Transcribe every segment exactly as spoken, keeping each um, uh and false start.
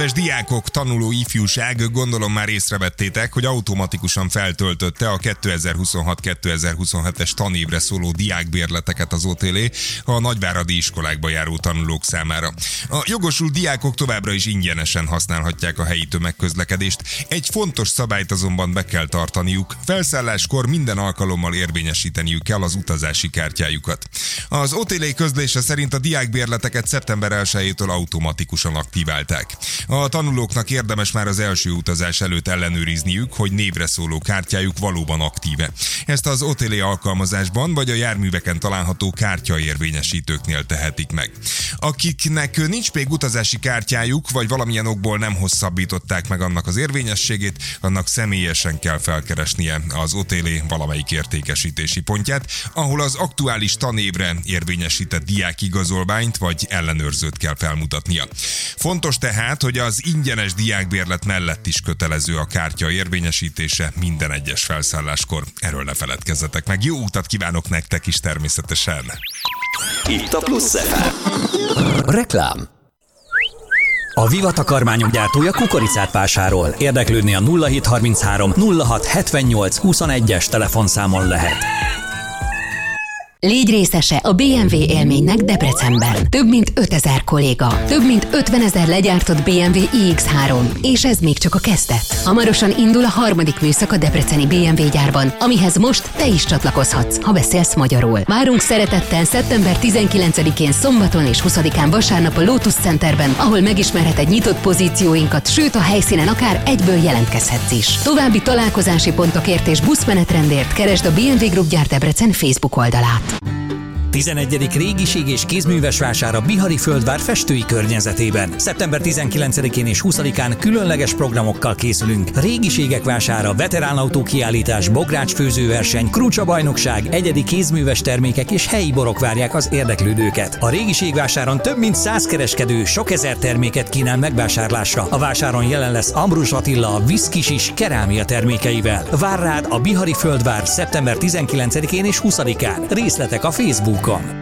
Kedves diákok, tanuló ifjúság, gondolom már észrevettétek, hogy automatikusan feltöltötte a kétezer-huszonhat kétezer-huszonhetes tanévre szóló diákbérleteket az o té el a nagyváradi iskolákba járó tanulók számára. A jogosult diákok továbbra is ingyenesen használhatják a helyi tömegközlekedést. Egy fontos szabályt azonban be kell tartaniuk, felszálláskor minden alkalommal érvényesíteniük kell az utazási kártyájukat. Az o té el közlése szerint a diákbérleteket szeptember elsejétől automatikusan aktiválták. A tanulóknak érdemes már az első utazás előtt ellenőrizniük, hogy névre szóló kártyájuk valóban aktíve. Ezt az o té el alkalmazásban vagy a járműveken található kártyaérvényesítőknél tehetik meg. Akiknek nincs még utazási kártyájuk, vagy valamilyen okból nem hosszabbították meg annak az érvényességét, annak személyesen kell felkeresnie az o té el valamelyik értékesítési pontját, ahol az aktuális tanévre érvényesített diákigazolványt vagy ellenőrzőt kell felmutatnia. Fontos tehát, hogy az ingyenes diákbérlet mellett is kötelező a kártya érvényesítése minden egyes felszálláskor. Erről ne feledkezzetek meg. Jó utat kívánok nektek is természetesen! Itt a Plusz ef em. Reklám. A Viva takarmányok gyártója kukoricát vásárol. Érdeklődni a nulla hét harminchárom nulla hat hetvennyolc huszonegyes telefonszámon lehet. Légy részese a bé em vé élménynek Debrecenben. Több mint ötezer kolléga, több mint ötvenezer legyártott bé em vé i iksz három, és ez még csak a kezdet. Hamarosan indul a harmadik műszak a debreceni bé em vé gyárban, amihez most te is csatlakozhatsz, ha beszélsz magyarul. Várunk szeretettel szeptember tizenkilencedikén szombaton és huszadikán vasárnap a Lotus Centerben, ahol megismerheted nyitott pozícióinkat, sőt a helyszínen akár egyből jelentkezhetsz is. További találkozási pontokért és buszmenetrendért keresd a bé em vé Group Gyár Debrecen Facebook oldalát. tizenegyedik régiség és kézműves vásár a Bihari Földvár festői környezetében. szeptember tizenkilencedikén és huszadikán különleges programokkal készülünk. Régiségek vására, veteránautó kiállítás, bogrács főzőverseny, krucsa-bajnokság, egyedi kézműves termékek és helyi borok várják az érdeklődőket. A régiségvásáron több mint száz kereskedő sok ezer terméket kínál megvásárlásra. A vásáron jelen lesz Ambrus Attila a Viszkis is kerámia termékeivel. Vár rád a Bihari Földvár szeptember tizenkilencedikén és huszadikán. Részletek a Facebook.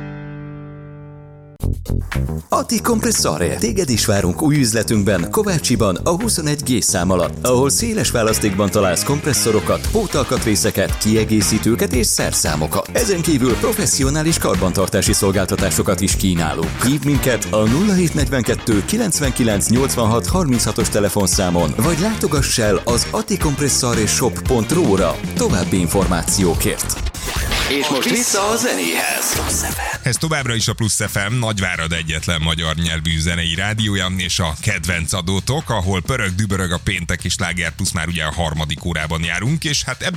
Ati Kompresszore. Téged is várunk új üzletünkben, Kovácsiban, a huszonegy G szám alatt, ahol széles választékban találsz kompresszorokat, pótalkatrészeket, kiegészítőket és szerszámokat. Ezen kívül professzionális karbantartási szolgáltatásokat is kínálunk. Hívd minket a nulla hét negyvenkettő kilencvenkilenc nyolcvanhat harminchatos telefonszámon, vagy látogass el az atikompresszoreshop pont ro-ra további információkért. És most vissza a zenéhez. Ez továbbra is a Plusz ef em, Nagyvárad egyetlen magyar nyelvű zenei rádiója, és a kedvenc adótok, ahol pörög-dübörög a pénteki sláger plusz, már ugye a harmadik órában járunk, és hát